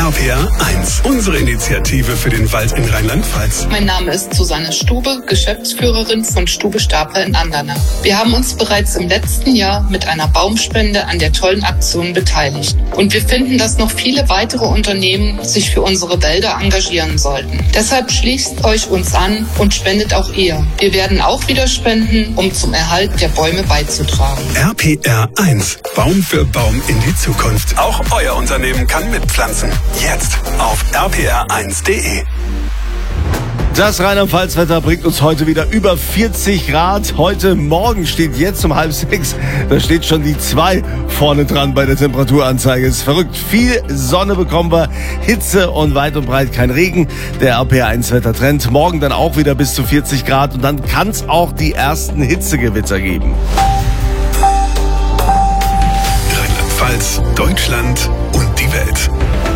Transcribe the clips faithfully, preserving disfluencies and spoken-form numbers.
R P R eins, unsere Initiative für den Wald in Rheinland-Pfalz. Mein Name ist Susanne Stube, Geschäftsführerin von Stube Stapler in Andernach. Wir haben uns bereits im letzten Jahr mit einer Baumspende an der tollen Aktion beteiligt. Und wir finden, dass noch viele weitere Unternehmen sich für unsere Wälder engagieren sollten. Deshalb schließt euch uns an und spendet auch ihr. Wir werden auch wieder spenden, um zum Erhalt der Bäume beizutragen. R P R eins, Baum für Baum in die Zukunft. Auch euer Unternehmen kann mitpflanzen. Jetzt auf r p r eins punkt d e. Das Rheinland-Pfalz-Wetter bringt uns heute wieder über vierzig Grad. Heute Morgen steht jetzt um halb sechs. Da steht schon die zwei vorne dran bei der Temperaturanzeige. Ist verrückt. Viel Sonne bekommen wir, Hitze und weit und breit kein Regen. Der R P R eins Wettertrend. Morgen dann auch wieder bis zu vierzig Grad und dann kann es auch die ersten Hitzegewitter geben. Rheinland-Pfalz, Deutschland und die Welt.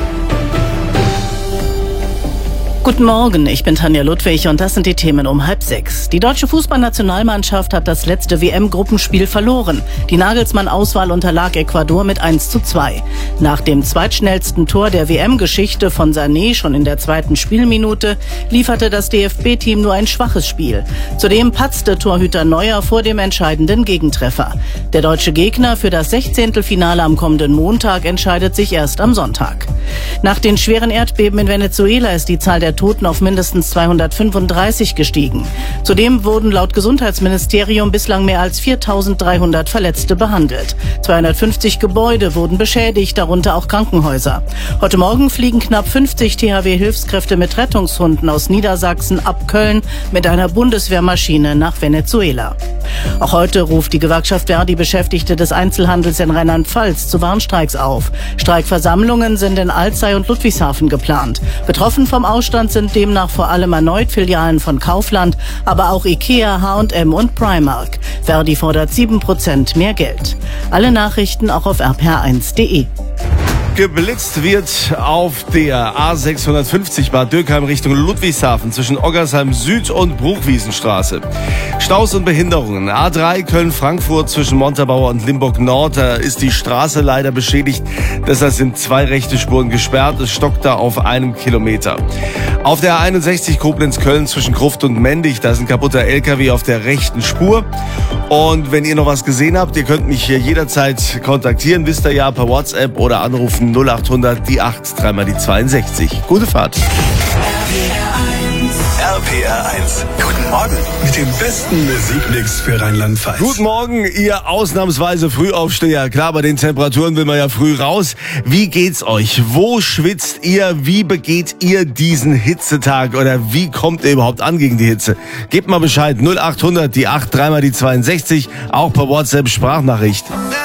Guten Morgen, ich bin Tanja Ludwig und das sind die Themen um halb sechs. Die deutsche Fußballnationalmannschaft hat das letzte W M-Gruppenspiel verloren. Die Nagelsmann-Auswahl unterlag Ecuador mit eins zu zwei. Nach dem zweitschnellsten Tor der W M-Geschichte von Sané schon in der zweiten Spielminute lieferte das D F B-Team nur ein schwaches Spiel. Zudem patzte Torhüter Neuer vor dem entscheidenden Gegentreffer. Der deutsche Gegner für das Sechzehntelfinale am kommenden Montag entscheidet sich erst am Sonntag. Nach den schweren Erdbeben in Venezuela ist die Zahl der Toten auf mindestens zweihundertfünfunddreißig gestiegen. Zudem wurden laut Gesundheitsministerium bislang mehr als viertausenddreihundert Verletzte behandelt. zweihundertfünfzig Gebäude wurden beschädigt, darunter auch Krankenhäuser. Heute Morgen fliegen knapp fünfzig T H W-Hilfskräfte mit Rettungshunden aus Niedersachsen ab Köln mit einer Bundeswehrmaschine nach Venezuela. Auch heute ruft die Gewerkschaft Verdi Beschäftigte des Einzelhandels in Rheinland-Pfalz zu Warnstreiks auf. Streikversammlungen sind in Alzey und Ludwigshafen geplant. Betroffen vom Ausstand sind demnach vor allem erneut Filialen von Kaufland, aber auch Ikea, H und M und Primark. Verdi fordert sieben Prozent mehr Geld. Alle Nachrichten auch auf r p r eins punkt d e. Geblitzt wird auf der A sechshundertfünfzig Bad Dürkheim Richtung Ludwigshafen zwischen Oggersheim Süd und Bruchwiesenstraße. Staus und Behinderungen. A drei Köln-Frankfurt zwischen Montabaur und Limburg Nord. Da ist die Straße leider beschädigt. Deshalb sind zwei rechte Spuren gesperrt. Es stockt da auf einem Kilometer. Auf der A einundsechzig Koblenz-Köln zwischen Gruft und Mendig. Da ist ein kaputter L K W auf der rechten Spur. Und wenn ihr noch was gesehen habt, ihr könnt mich hier jederzeit kontaktieren. Wisst ihr ja, per WhatsApp oder anrufen null achthundert die acht, dreimal die zweiundsechzig. Gute Fahrt. R P R eins. Guten Morgen mit dem besten Musikmix für Rheinland-Pfalz. Guten Morgen, ihr ausnahmsweise Frühaufsteher. Klar, bei den Temperaturen will man ja früh raus. Wie geht's euch? Wo schwitzt ihr? Wie begeht ihr diesen Hitzetag? Oder wie kommt ihr überhaupt an gegen die Hitze? Gebt mal Bescheid. null achthundert die acht, dreimal die zweiundsechzig. Auch per WhatsApp Sprachnachricht.